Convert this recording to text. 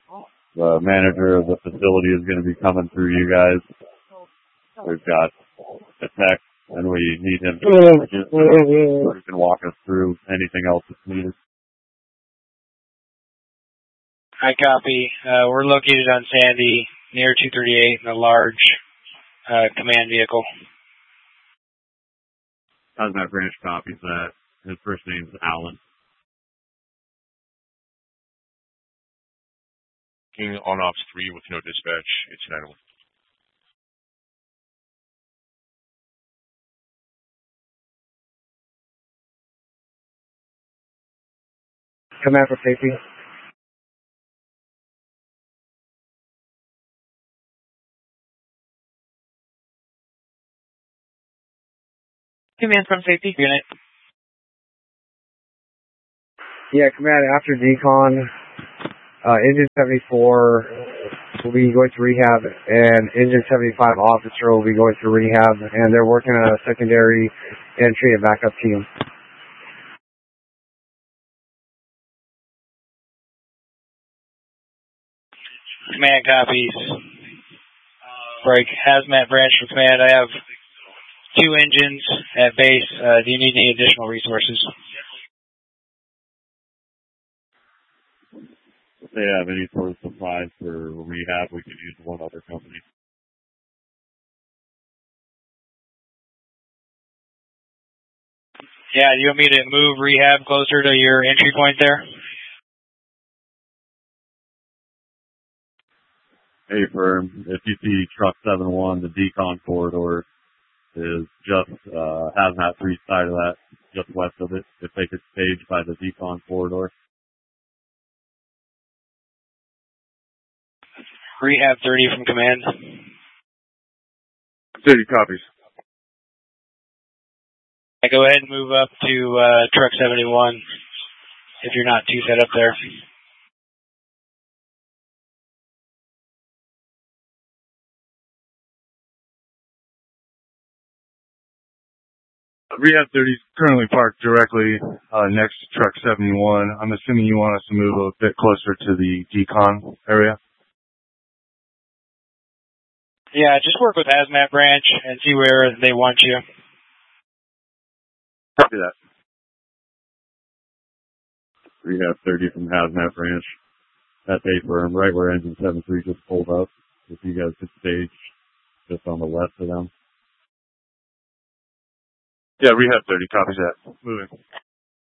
The manager of the facility is going to be coming through you guys. We've got a tech, and we need him so he can walk us through anything else that's needed. I copy. We're located on Sandy, near 238, in a large command vehicle. Hazmat Branch copies that. His first name's Alan. King on Ops 3 with no dispatch. It's Natalie. Command for safety. Command from safety unit. Yeah, command, after decon, Engine 74 will be going to rehab, and Engine 75 officer will be going to rehab, and they're working on a secondary entry and backup team. Command copies. Break. Hazmat Branch for command. I have 2 engines at base. Do you need any additional resources? If they have any sort of supplies for rehab, we could use one other company. Yeah, do you want me to move rehab closer to your entry point there? Hey, firm, if you see truck 7-1, the decon corridor is just Hazmat 3 side of that, just west of it. If they could stage by the decon corridor. Rehab 30 from command. 30 copies. Go ahead and move up to truck 71 if you're not too set up there. Rehab 30 is currently parked directly next to truck 71. I'm assuming you want us to move a bit closer to the decon area? Yeah, just work with Hazmat Branch and see where they want you. Copy that. Rehab 30 from Hazmat Branch. That's A firm, right where engine 73 just pulled up. If you guys could stage just on the left of them. Yeah, Rehab 30 copies that. Moving.